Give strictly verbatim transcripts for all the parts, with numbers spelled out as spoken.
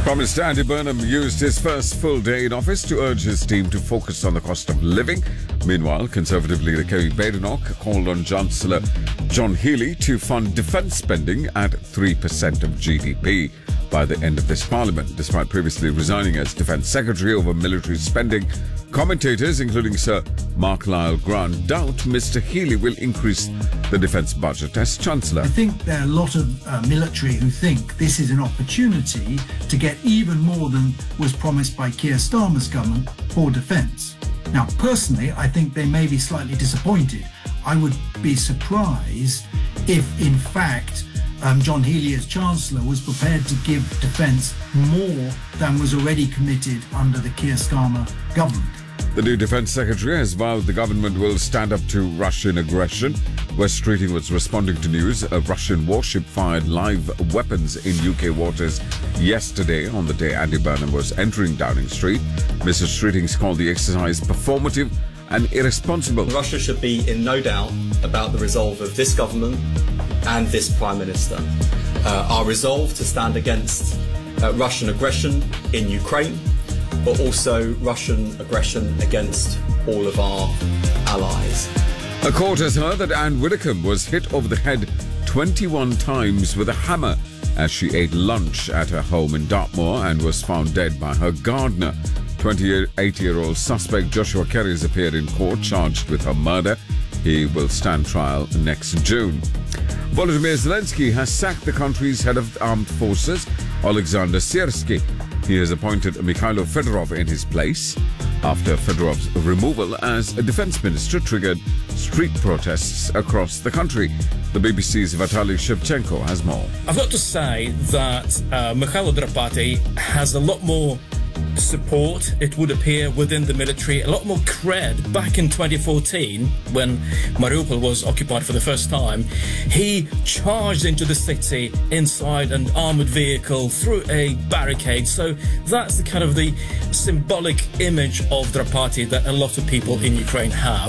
Prime Minister Andy Burnham used his first full day in office to urge his team to focus on the cost of living. Meanwhile, Conservative leader Kevin Badenoch called on Chancellor John Healey to fund defence spending at three percent of G D P by the end of this parliament, despite previously resigning as Defence Secretary over military spending. Commentators, including Sir Mark Lyle Grant, doubt Mister Healey will increase the defence budget as Chancellor. I think there are a lot of uh, military who think this is an opportunity to get even more than was promised by Keir Starmer's government for defence. Now, personally, I think they may be slightly disappointed. I would be surprised if, in fact, um, John Healey as Chancellor was prepared to give defence more than was already committed under the Keir Starmer government. The new Defence Secretary has vowed the government will stand up to Russian aggression. West Streeting was responding to news a Russian warship fired live weapons in U K waters yesterday on the day Andy Burnham was entering Downing Street. Mister Streetings called the exercise performative and irresponsible. Russia should be in no doubt about the resolve of this government and this Prime Minister. Uh, our resolve to stand against uh, Russian aggression in Ukraine, but also Russian aggression against all of our allies. A court has heard that Anne Widdecombe was hit over the head twenty-one times with a hammer as she ate lunch at her home in Dartmoor and was found dead by her gardener. twenty-eight-year-old suspect Joshua Kerry has appeared in court charged with her murder. He will stand trial next June. Volodymyr Zelensky has sacked the country's head of the armed forces, Alexander Siersky. He has appointed Mikhailo Fedorov in his place after Fedorov's removal as a defense minister triggered street protests across the country. The B B C's Vitaly Shevchenko has more. I've got to say that uh, Mikhailo Drapati has a lot more support, it would appear, within the military, a lot more cred. Back in twenty fourteen, when Mariupol was occupied for the first time, he charged into the city inside an armoured vehicle through a barricade. So that's the kind of the symbolic image of Drapati that a lot of people in Ukraine have.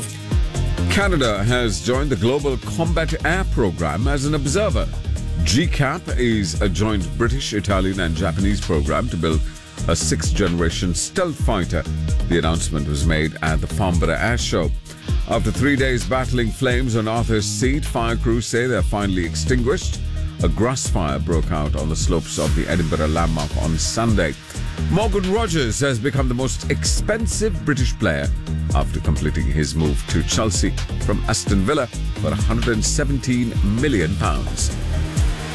Canada has joined the Global Combat Air Programme as an observer. G CAP is a joint British, Italian and Japanese programme to build a sixth-generation stealth fighter. The announcement was made at the Farnborough Air Show. After three days battling flames on Arthur's Seat, fire crews say they're finally extinguished. A grass fire broke out on the slopes of the Edinburgh landmark on Sunday. Morgan Rogers has become the most expensive British player after completing his move to Chelsea from Aston Villa for one hundred seventeen million pounds.